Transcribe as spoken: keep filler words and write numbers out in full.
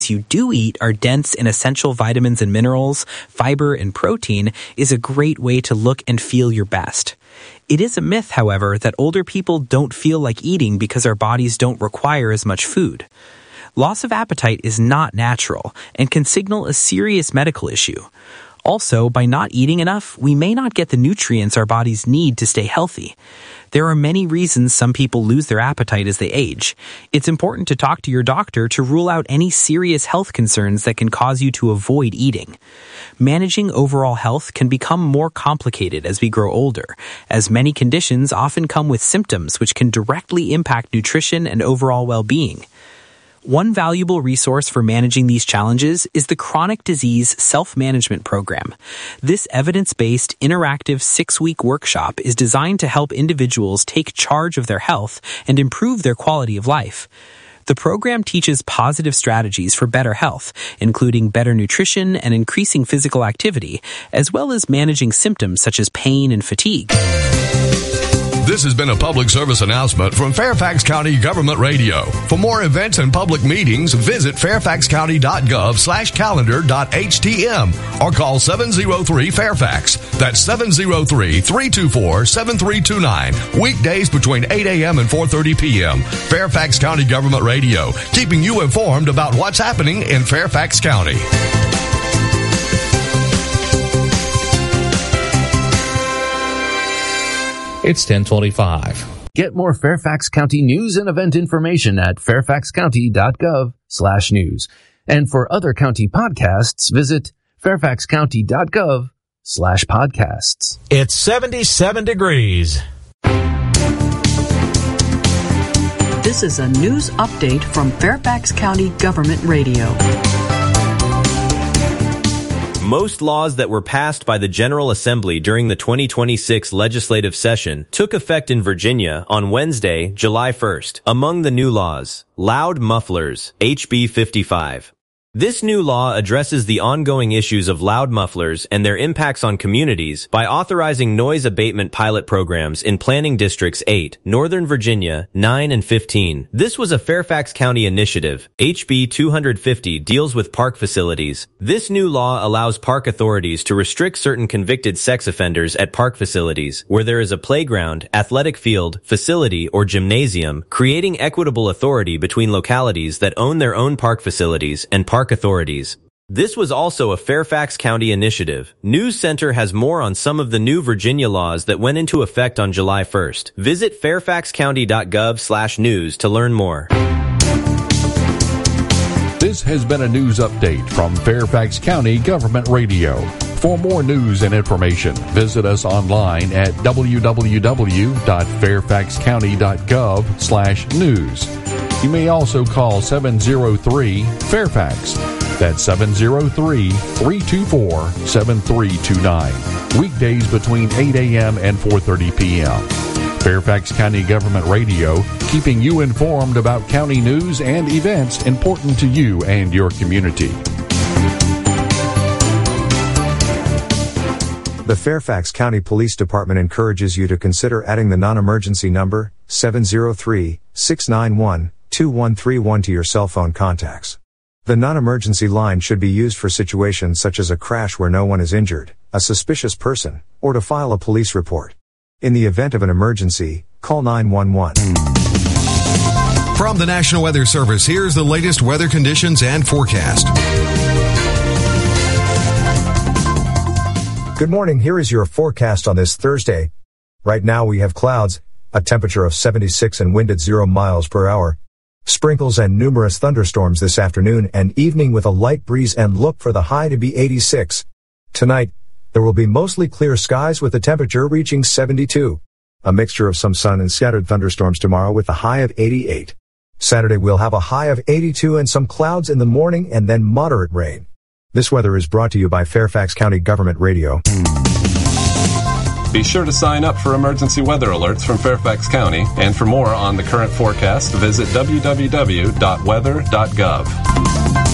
you do eat are dense in essential vitamins and minerals, fiber, and protein is a great way to look and feel your best. It is a myth, however, that older people don't feel like eating because our bodies don't require as much food. Loss of appetite is not natural and can signal a serious medical issue. Also, by not eating enough, we may not get the nutrients our bodies need to stay healthy. There are many reasons some people lose their appetite as they age. It's important to talk to your doctor to rule out any serious health concerns that can cause you to avoid eating. Managing overall health can become more complicated as we grow older, as many conditions often come with symptoms which can directly impact nutrition and overall well-being. One valuable resource for managing these challenges is the Chronic Disease Self-Management Program. This evidence-based, interactive six-week workshop is designed to help individuals take charge of their health and improve their quality of life. The program teaches positive strategies for better health, including better nutrition and increasing physical activity, as well as managing symptoms such as pain and fatigue. This has been a public service announcement from Fairfax County Government Radio. For more events and public meetings, visit fairfaxcounty.gov slash calendar.htm or call seven oh three Fairfax. That's seven oh three, three two four, seven three two nine. Weekdays between eight a.m. and four thirty p.m. Fairfax County Government Radio, keeping you informed about what's happening in Fairfax County. It's ten twenty-five. Get more Fairfax County news and event information at fairfaxcounty.gov slash news. And for other county podcasts, visit fairfaxcounty.gov slash podcasts. It's seventy-seven degrees. This is a news update from Fairfax County Government Radio. Most laws that were passed by the General Assembly during the twenty twenty-six legislative session took effect in Virginia on Wednesday, July first. Among the new laws, loud mufflers, H B fifty-five. This new law addresses the ongoing issues of loud mufflers and their impacts on communities by authorizing noise abatement pilot programs in Planning Districts eight, Northern Virginia, nine, and fifteen. This was a Fairfax County initiative. H B two fifty deals with park facilities. This new law allows park authorities to restrict certain convicted sex offenders at park facilities where there is a playground, athletic field, facility, or gymnasium, creating equitable authority between localities that own their own park facilities and park authorities. This was also a Fairfax County initiative. News Center has more on some of the new Virginia laws that went into effect on July first. Visit fairfaxcounty.gov slash news to learn more. This has been a news update from Fairfax County Government Radio. For more news and information, visit us online at www.fairfaxcounty.gov slash news. You may also call seven oh three Fairfax. That's seven oh three, three two four, seven three two nine. Weekdays between eight a.m. and four thirty p.m. Fairfax County Government Radio, keeping you informed about county news and events important to you and your community. The Fairfax County Police Department encourages you to consider adding the non-emergency number seven oh three, six nine one, two one three one to your cell phone contacts. The non-emergency line should be used for situations such as a crash where no one is injured, a suspicious person, or to file a police report. In the event of an emergency, call nine one one. From the National Weather Service, here's the latest weather conditions and forecast. Good morning, here is your forecast on this Thursday. Right now we have clouds, a temperature of seventy-six and wind at zero miles per hour. Sprinkles and numerous thunderstorms this afternoon and evening with a light breeze, and look for the high to be eighty-six. Tonight, there will be mostly clear skies with the temperature reaching seventy-two. A mixture of some sun and scattered thunderstorms tomorrow with a high of eighty-eight. Saturday we'll have a high of eighty-two and some clouds in the morning and then moderate rain. This weather is brought to you by Fairfax County Government Radio. Be sure to sign up for emergency weather alerts from Fairfax County, and for more on the current forecast, visit w w w dot weather dot gov.